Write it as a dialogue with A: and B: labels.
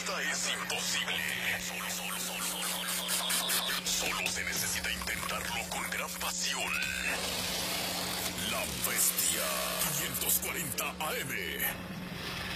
A: Nada es imposible. Solo se necesita intentarlo con gran pasión. La Bestia 540 AM.